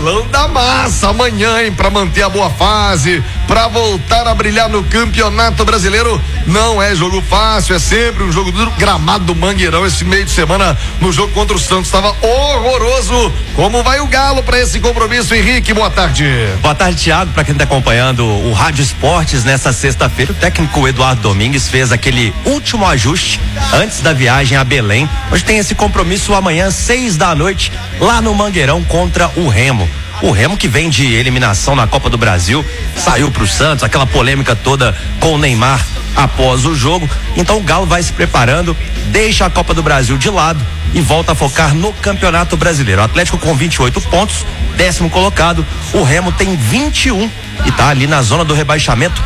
Galão da Massa amanhã, hein? Pra manter a boa fase, pra voltar a brilhar no Campeonato Brasileiro. Não é jogo fácil, é sempre um jogo duro. Gramado do Mangueirão esse meio de semana no jogo contra o Santos estava horroroso. Como vai o Galo pra esse compromisso, Henrique? Boa tarde. Boa tarde, Thiago. Pra quem tá acompanhando o Rádio Esportes nessa sexta-feira, o técnico Eduardo Domingues fez aquele último ajuste antes da viagem a Belém. Hoje tem esse compromisso amanhã, 6 da noite, lá no Mangueirão contra o Remo. O Remo que vem de eliminação na Copa do Brasil, saiu pro Santos, aquela polêmica toda com o Neymar após o jogo. Então o Galo vai se preparando, deixa a Copa do Brasil de lado e volta a focar no Campeonato Brasileiro. O Atlético com 28 pontos, 10º colocado. O Remo tem 21 e tá ali na zona do rebaixamento,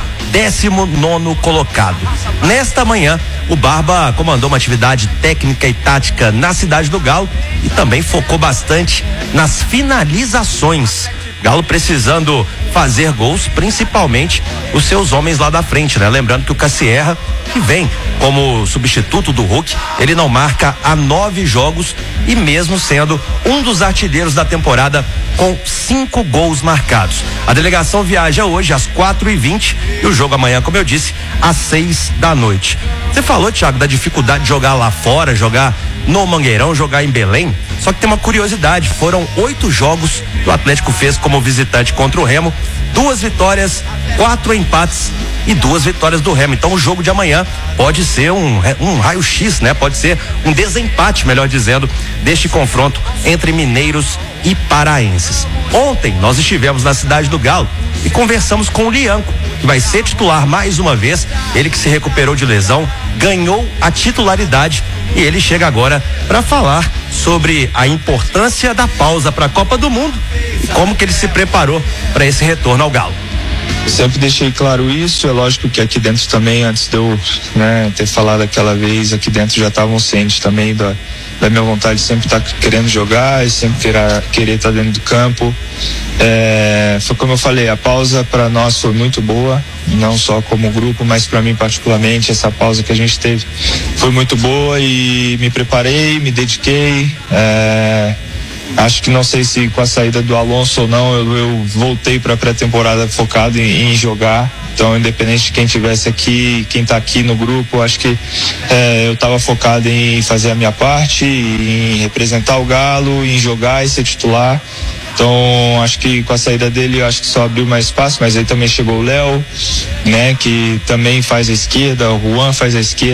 19º colocado. Nesta manhã, o Barba comandou uma atividade técnica e tática na cidade do Galo e também focou bastante nas finalizações. Galo precisando fazer gols, principalmente os seus homens lá da frente, né? Lembrando que o Cassierra, que vem como substituto do Hulk, ele não marca há 9 jogos e mesmo sendo um dos artilheiros da temporada com 5 gols marcados. A delegação viaja hoje às 4h20 e o jogo amanhã, como eu disse, às 6 da noite. Você falou, Thiago, da dificuldade de jogar lá fora, jogar no Mangueirão, jogar em Belém. Só que tem uma curiosidade, foram 8 jogos que o Atlético fez como visitante contra o Remo, 2 vitórias, 4 empates e 2 vitórias do Remo. Então o jogo de amanhã pode ser um raio-x, né? Pode ser um desempate, melhor dizendo, deste confronto entre mineiros e paraenses. Ontem nós estivemos na cidade do Galo e conversamos com o Lianco, que vai ser titular mais uma vez. Ele que se recuperou de lesão, ganhou a titularidade e ele chega agora para falar sobre a importância da pausa para a Copa do Mundo e como que ele se preparou para esse retorno ao Galo. Sempre deixei claro isso. É lógico que aqui dentro também, antes de eu ter falado aquela vez, aqui dentro já estavam cientes também da minha vontade de sempre estar querendo jogar e sempre querer estar dentro do campo. Foi como eu falei, a pausa para nós foi muito boa, não só como grupo, mas para mim particularmente. Essa pausa que a gente teve foi muito boa e me preparei, me dediquei. Acho que não sei se com a saída do Alonso ou não, eu voltei para a pré-temporada focado em jogar. Então, independente de quem tivesse aqui, quem tá aqui no grupo, acho que eu estava focado em fazer a minha parte, em representar o Galo, em jogar e ser titular. Então, acho que com a saída dele, acho que só abriu mais espaço, mas aí também chegou o Léo, né, que também faz a esquerda, o Juan faz a esquerda.